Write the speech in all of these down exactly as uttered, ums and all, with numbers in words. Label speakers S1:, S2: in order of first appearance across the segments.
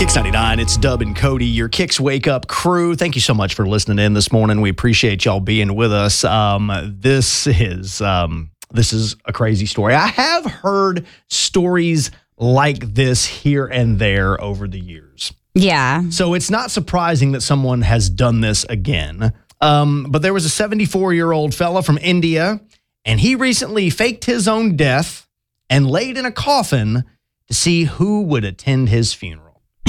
S1: Kicks ninety-nine, it's Dub and Cody, your Kicks Wake Up crew. Thank you so much for listening in this morning. We appreciate y'all being with us. Um, this is um, this is a crazy story. I have heard stories like this here and there over the years.
S2: Yeah.
S1: So it's not surprising that someone has done this again. Um, but there was a seventy-four-year-old fella from India, and he recently faked his own death and laid in a coffin to see who would attend his funeral.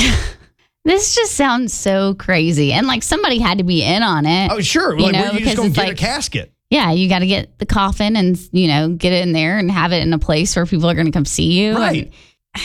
S2: This just sounds so crazy. And like somebody had to be in on it.
S1: Oh, sure.
S2: You
S1: Like,
S2: know,
S1: where you just
S2: because
S1: going to
S2: it's
S1: get
S2: like-
S1: a casket?
S2: Yeah, you got to get the coffin and, you know, get it in there and have it in a place where people are going to come see you.
S1: Right.
S2: And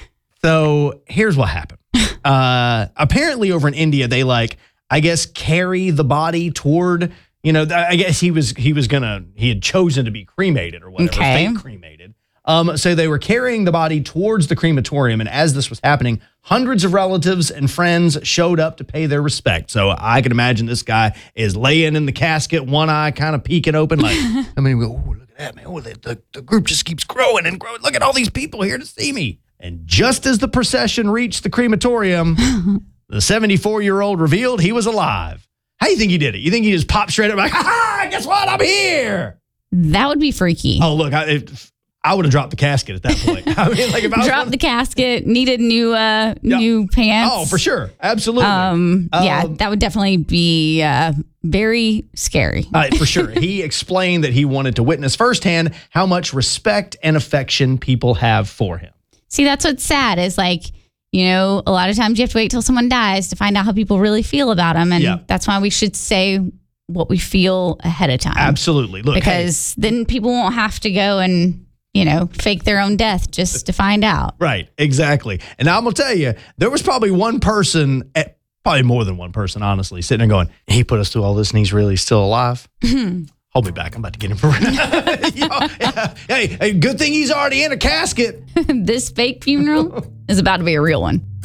S1: So here's what happened. Uh, apparently over in India, they like, I guess, carry the body toward, you know, I guess he was, he was going to, he had chosen to be cremated or whatever,
S2: Okay.
S1: fake cremated. Um, so they were carrying the body towards the crematorium. And as this was happening, hundreds of relatives and friends showed up to pay their respect. So I can imagine this guy is laying in the casket, one eye kind of peeking open like, I mean, oh, look at that, man. Oh, the, the, the group just keeps growing and growing. Look at all these people here to see me. And just as the procession reached the crematorium, the seventy-four-year-old revealed he was alive. How do you think he did it? You think he just popped straight up like, ha ha, guess what? I'm here.
S2: that would be freaky.
S1: Oh, look, I, if, I would have dropped the casket at that point. I mean, like if I was
S2: Drop the casket, needed new uh,
S1: Yeah.
S2: new pants.
S1: Oh, for sure. Absolutely.
S2: Um, yeah,
S1: Um,
S2: that would definitely be uh, very scary.
S1: Uh, for sure. He explained that he wanted to witness firsthand how much respect and affection people have for him.
S2: See, that's what's sad is like, you know, a lot of times you have to wait till someone dies to find out how people really feel about them. And
S1: Yeah.
S2: that's why we should say what we feel ahead of time.
S1: Absolutely. Look, hey,
S2: Because then people won't have to go and, you know, fake their own death just to find out.
S1: right, exactly. And I'm going to tell you, there was probably one person, eh, probably more than one person, honestly, sitting there going, he put us through all this and he's really still alive. Hold me back. I'm about to get him for you know, yeah. Hey, hey, good thing he's already in a casket.
S2: This fake funeral is about to be a real one.